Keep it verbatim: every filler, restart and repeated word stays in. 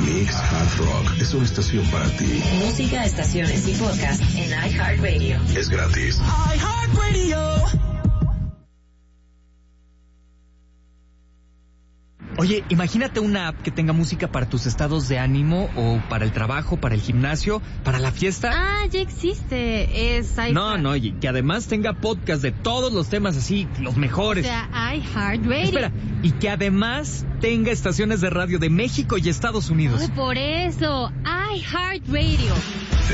Mix Hard Rock es una estación para ti. Música, estaciones y podcast en iHeartRadio. Es gratis. iHeartRadio. Oye, imagínate una app que tenga música para tus estados de ánimo o para el trabajo, para el gimnasio, para la fiesta. Ah, ya existe. Es iHeart. No, no, y que además tenga podcast de todos los temas así, los mejores. O sea, iHeartRadio. Espera, y que además tenga estaciones de radio de México y Estados Unidos. Oh, por eso, iHeartRadio.